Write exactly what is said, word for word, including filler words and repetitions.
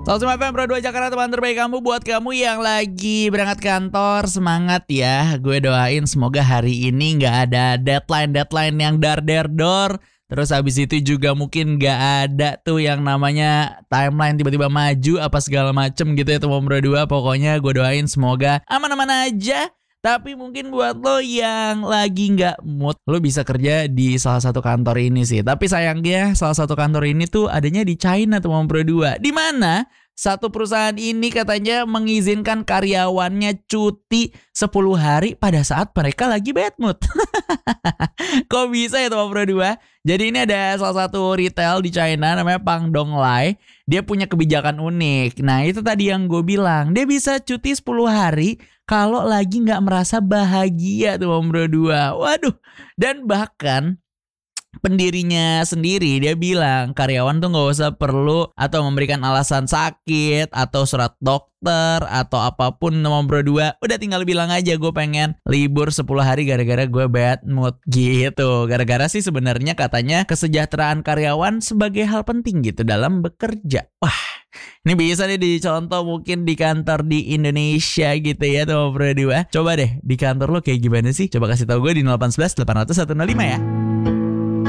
seratus lima F M Pro dua Jakarta, teman terbaik kamu. Buat kamu yang lagi berangkat kantor, semangat ya. Gue doain semoga hari ini gak ada deadline-deadline yang dar-der-dor. Terus habis itu juga mungkin gak ada tuh yang namanya timeline tiba-tiba maju apa segala macem gitu ya teman Pro dua. Pokoknya gue doain semoga aman-aman aja. Tapi mungkin buat lo yang lagi nggak mood, lo bisa kerja di salah satu kantor ini sih. Tapi sayangnya salah satu kantor ini tuh adanya di China teman Pro dua. Di mana satu perusahaan ini katanya mengizinkan karyawannya cuti sepuluh hari pada saat mereka lagi bad mood. Kok bisa ya teman Pro dua? Jadi ini ada salah satu retail di China namanya Pangdong Lai. Dia punya kebijakan unik. Nah itu tadi yang gue bilang. Dia bisa cuti sepuluh hari kalau lagi gak merasa bahagia tuh teman Pro dua. Waduh. Dan bahkan pendirinya sendiri dia bilang karyawan tuh gak usah perlu atau memberikan alasan sakit atau surat dokter atau apapun teman Pro dua. Udah tinggal bilang aja gue pengen libur sepuluh hari gara-gara gue bad mood gitu. Gara-gara sih sebenarnya katanya kesejahteraan karyawan sebagai hal penting gitu dalam bekerja. Wah, ini bisa nih dicontoh mungkin di kantor di Indonesia gitu ya teman Pro dua. Coba deh di kantor lo kayak gimana sih? Coba kasih tahu gue di nol delapan satu satu delapan nol nol satu nol lima ya.